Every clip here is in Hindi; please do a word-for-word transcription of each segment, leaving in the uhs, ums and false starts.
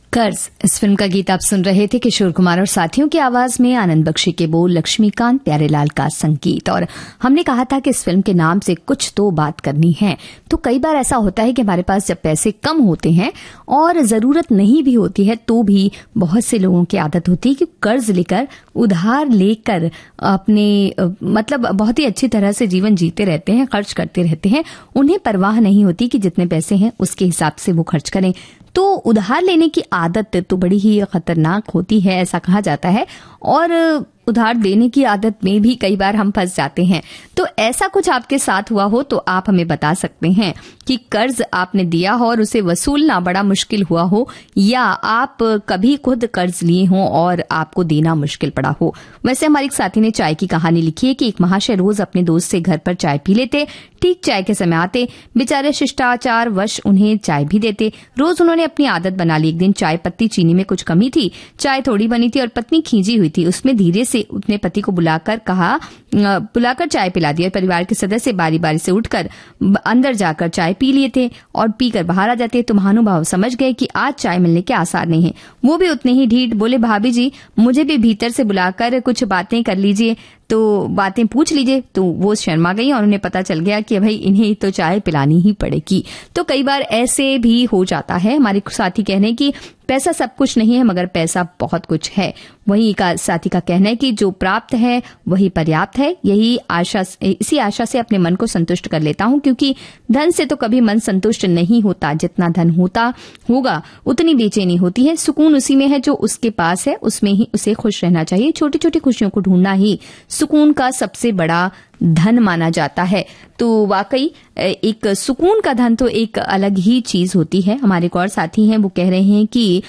कर्ज, इस फिल्म का गीत आप सुन रहे थे किशोर कुमार और साथियों की आवाज में, आनंद बख्शी के बोल, लक्ष्मीकांत प्यारेलाल का संगीत। और हमने कहा था कि इस फिल्म के नाम से कुछ तो बात करनी है। तो कई बार ऐसा होता है कि हमारे पास जब पैसे कम होते हैं और जरूरत नहीं भी होती है तो भी बहुत से लोगों की आदत होती है कि कर्ज लेकर, उधार लेकर अपने मतलब बहुत ही अच्छी तरह से जीवन जीते रहते हैं, खर्च करते रहते हैं। उन्हें परवाह नहीं होती कि जितने पैसे हैं उसके हिसाब से वो खर्च करें। तो उधार लेने की आदत तो बड़ी ही खतरनाक होती है, ऐसा कहा जाता है। और उधार देने की आदत में भी कई बार हम फंस जाते हैं। तो ऐसा कुछ आपके साथ हुआ हो तो आप हमें बता सकते हैं कि कर्ज आपने दिया हो और उसे वसूलना बड़ा मुश्किल हुआ हो, या आप कभी खुद कर्ज लिए हो और आपको देना मुश्किल पड़ा हो। वैसे हमारे एक साथी ने चाय की कहानी लिखी है कि एक महाशय रोज अपने दोस्त से घर पर चाय पी लेते। ठीक चाय के समय आते, बेचारे शिष्टाचार वश उन्हें चाय भी देते। रोज उन्होंने अपनी आदत बना ली। एक दिन चाय पत्ती चीनी में कुछ कमी थी, चाय थोड़ी बनी थी और पत्नी खींची हुई थी। उसमें धीरे से अपने पति को बुलाकर कहा बुलाकर चाय पिला दिया। परिवार के सदस्य बारी बारी से उठकर अंदर जाकर चाय पी लिए थे और पीकर बाहर आ जाते। तो महानुभाव समझ गए कि आज चाय मिलने के आसार नहीं है। वो भी उतने ही ढीठ, बोले भाभी जी मुझे भी भीतर से बुलाकर कुछ बातें कर लीजिए, तो बातें पूछ लीजिए। तो वो शर्मा गई और उन्हें पता चल गया कि भाई इन्हें तो चाय पिलानी ही पड़ेगी। तो कई बार ऐसे भी हो जाता है। हमारे साथी कह रहे हैं कि पैसा सब कुछ नहीं है मगर पैसा बहुत कुछ है। वही का साथी का कहना है कि जो प्राप्त है वही पर्याप्त है। यही आशा, इसी आशा से अपने मन को संतुष्ट कर लेता हूं, क्योंकि धन से तो कभी मन संतुष्ट नहीं होता। जितना धन होता होगा उतनी बेचैनी होती है। सुकून उसी में है जो उसके पास है, उसमें ही उसे खुश रहना चाहिए। छोटी छोटी खुशियों को ढूंढना ही सुकून का सबसे बड़ा धन माना जाता है। तो वाकई एक सुकून का धन तो एक अलग ही चीज होती है। हमारे एक और साथी हैं, वो कह रहे हैं कि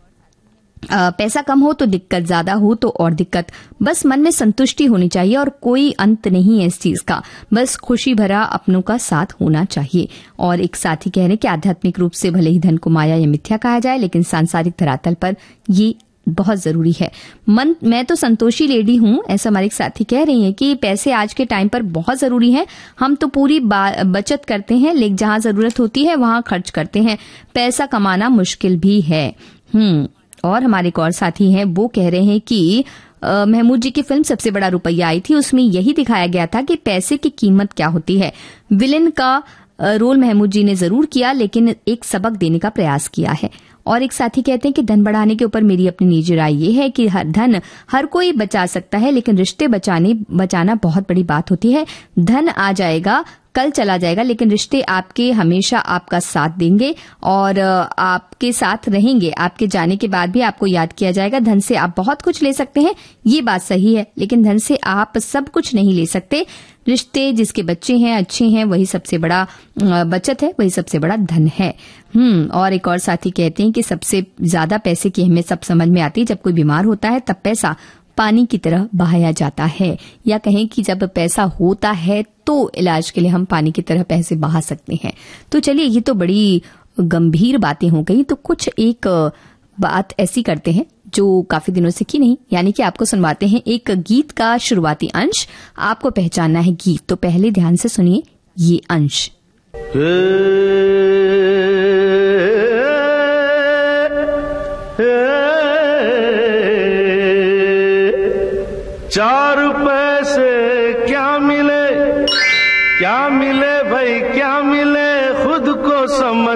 आ, पैसा कम हो तो दिक्कत, ज्यादा हो तो और दिक्कत। बस मन में संतुष्टि होनी चाहिए और कोई अंत नहीं है इस चीज का। बस खुशी भरा अपनों का साथ होना चाहिए। और एक साथी कह रहे हैं कि आध्यात्मिक रूप से भले ही धन को माया या मिथ्या कहा जाए, लेकिन सांसारिक धरातल पर ये बहुत जरूरी है। मन मैं तो संतोषी लेडी हूं, ऐसा हमारे एक साथी कह रही हैं कि पैसे आज के टाइम पर बहुत जरूरी है। हम तो पूरी बचत करते हैं, लेकिन जहां जरूरत होती है वहां खर्च करते हैं। पैसा कमाना मुश्किल भी है। हम्म और हमारे एक और साथी हैं, वो कह रहे हैं कि महमूद जी की फिल्म सबसे बड़ा रुपया आई थी, उसमें यही दिखाया गया था कि पैसे की कीमत क्या होती है। विलेन का रोल महमूद जी ने जरूर किया, लेकिन एक सबक देने का प्रयास किया है। और एक साथी कहते हैं कि धन बढ़ाने के ऊपर मेरी अपनी निजी राय ये है कि हर धन हर कोई बचा सकता है, लेकिन रिश्ते बचाने बचाना बहुत बड़ी बात होती है। धन आ जाएगा, कल चला जाएगा, लेकिन रिश्ते आपके हमेशा आपका साथ देंगे और आपके साथ रहेंगे। आपके जाने के बाद भी आपको याद किया जाएगा। धन से आप बहुत कुछ ले सकते हैं, ये बात सही है, लेकिन धन से आप सब कुछ नहीं ले सकते। रिश्ते, जिसके बच्चे हैं, अच्छे हैं, वही सबसे बड़ा बचत है, वही सबसे बड़ा धन है। हम्म और एक और साथी कहते हैं कि सबसे ज्यादा पैसे की अहमियत सब समझ में आती है जब कोई बीमार होता है, तब पैसा पानी की तरह बहाया जाता है। या कहें कि जब पैसा होता है तो इलाज के लिए हम पानी की तरह पैसे बहा सकते हैं। तो चलिए, ये तो बड़ी गंभीर बातें हो गई। तो कुछ एक बात ऐसी करते हैं जो काफी दिनों से की नहीं, यानी कि आपको सुनवाते हैं एक गीत का शुरुआती अंश। आपको पहचानना है गीत, तो पहले ध्यान से सुनिए ये अंश।